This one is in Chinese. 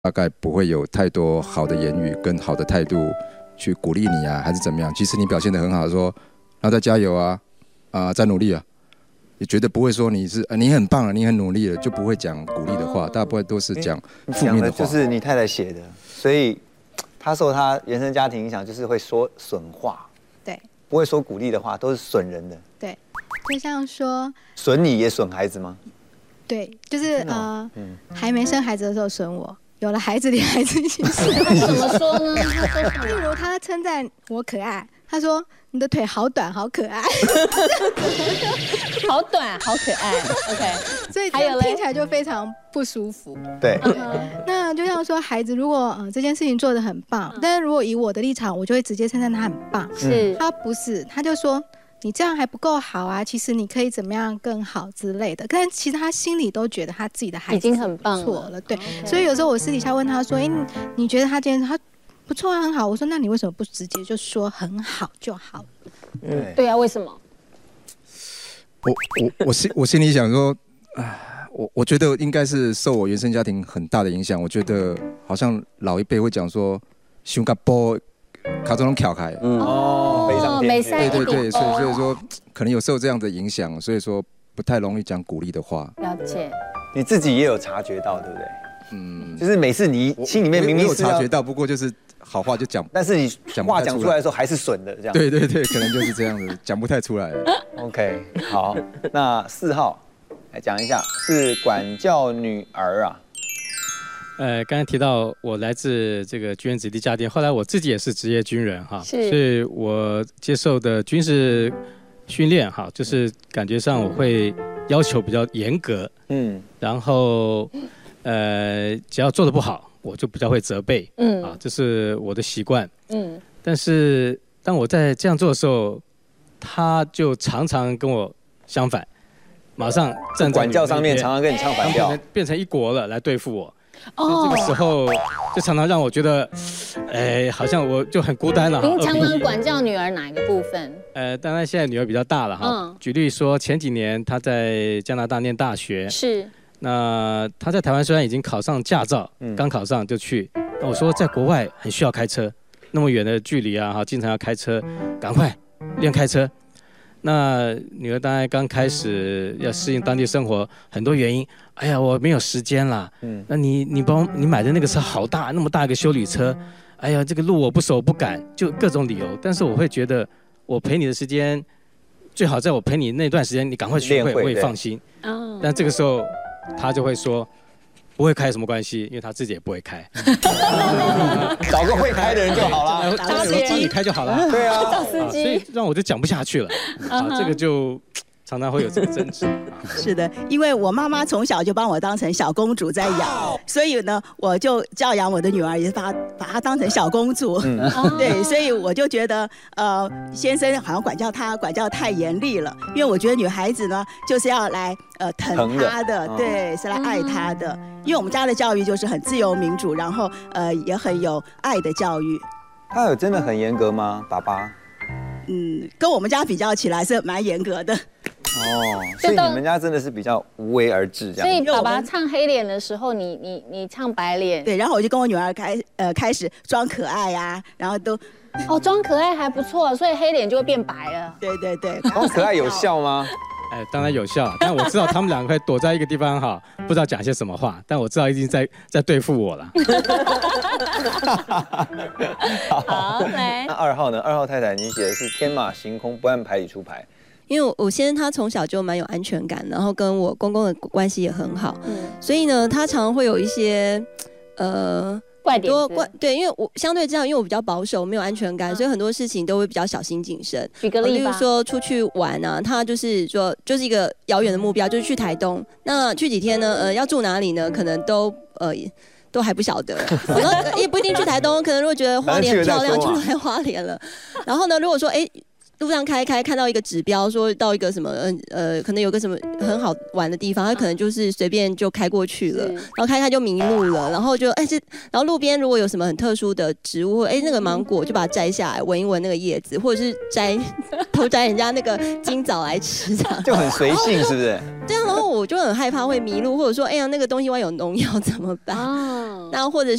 大概不会有太多好的言语跟好的态度去鼓励你啊，还是怎么样？即使你表现得很好，说然后再加油啊，再努力啊，也绝对不会说你很棒了，你很努力了，就不会讲鼓励的话，大部分都是讲负面的话。 就是你太太写的，所以她受她原生家庭影响，就是会说损话， 对， 不会说鼓励的话，都是损人的。 对，就像说损你也损孩子吗？ 对，就是还没生孩子的时候损我。有了孩子，连孩子一起损。 怎么说呢？ 例如他称赞我可爱，他说你的腿好短，好可爱。 好短，好可爱。OK， 所以这样听起来就非常不舒服。 对。 那就像说孩子，如果这件事情做得很棒，但是如果以我的立场，我就会直接称赞他很棒。 是。 他不是，他就说。你这样还不够好啊！其实你可以怎么样更好之类的，但其实他心里都觉得他自己的孩子已经很棒了，对。所以有时候我私底下问他说：“你觉得他今天他不错啊，很好？”我说：“那你为什么不直接就说很好就好了？” 对啊，为什么？ 我心里想说，我觉得应该是受我原生家庭很大的影响。我觉得好像老一辈会讲说，胸甲波卡中拢翘开。 没塞。 对，所以说可能有受这样的影响，所以说不太容易讲鼓励的话。 了解。 你自己也有察觉到，对不对？就是每次你心里面明明有察觉到，不过就是好话就讲， 但是你话讲出来的时候还是损的这样。 对，可能就是这样子，讲不太出来。 OK， 好，那4号来讲一下，是管教女儿啊。 刚才提到我来自这个军人子弟家庭，后来我自己也是职业军人哈，所以我接受的军事训练哈，就是感觉上我会要求比较严格，然后只要做得不好，我就比较会责备，这是我的习惯，但是当我在这样做的时候，他就常常跟我相反，马上站在管教上面常常跟你唱反调， 变成一国了来对付我。这个时候就常常让我觉得，好像我就很孤单了。 您常常管教女儿哪一个部分？ 当然现在女儿比较大了哈。举例说，前几年她在加拿大念大学， 是。 那她在台湾虽然已经考上驾照，刚考上就去。那我说在国外很需要开车，那么远的距离啊，哈，经常要开车，赶快练开车。那女儿当然刚开始要适应当地生活，很多原因。哎呀，我没有时间啦。那你买的那个车好大，那么大一个休旅车。哎呀，这个路我不熟不敢，就各种理由。但是我会觉得，我陪你的时间，最好在我陪你那段时间，你赶快学会，我也放心。但这个时候，他就会说，不会开有什么关系，因为他自己也不会开。 找个会开的人就好了， 找有人帮你开就好了。 对啊， 找司机。 所以让我就讲不下去了。这个就常常会有这个争执。 是的，因为我妈妈从小就把我当成小公主在养，所以呢，我就教养我的女儿，也是把她当成小公主。对，所以我就觉得，先生好像管教太严厉了，因为我觉得女孩子呢，就是要来疼她的，对，是来爱她的。因为我们家的教育就是很自由民主，然后也很有爱的教育。 他有真的很严格吗，爸爸？ 跟我们家比较起来是蛮严格的。 所以你们家真的是比较无为而治这样。 所以爸爸唱黑脸的时候，你唱白脸。 对，然后我就跟我女儿开始装可爱啊，然后都装可爱还不错，所以黑脸就会变白了。 对。 装可爱有效吗？ 当然有效，但我知道他们两个会躲在一个地方哈，不知道讲些什么话，但我知道一定在对付我了。 好，来。 那2号呢？2号太太，你写的是天马行空，不按牌理出牌。 因为我先生他从小就蛮有安全感，然后跟我公公的关系也很好，所以呢，他常常会有一些怪点子。 对，因为我相对这样，因为我比较保守，没有安全感，所以很多事情都会比较小心谨慎。 举个例吧， 例如说出去玩啊，他就是说就是一个遥远的目标，就是去台东。那去几天呢？要住哪里呢？可能都还不晓得，也不一定去台东，可能如果觉得花莲漂亮，就来花莲了。然后呢，如果说路上开看到一个指标，说到一个什么可能有个什么很好玩的地方，他可能就是随便就开过去了，然后开就迷路了，然后就然后路边如果有什么很特殊的植物，那个芒果就把它摘下来闻一闻那个叶子，或者是偷摘人家那个金枣来吃，这样就很随性，是不是？ 这样，然后我就很害怕会迷路，或者说那个东西万一有农药怎么办？那或者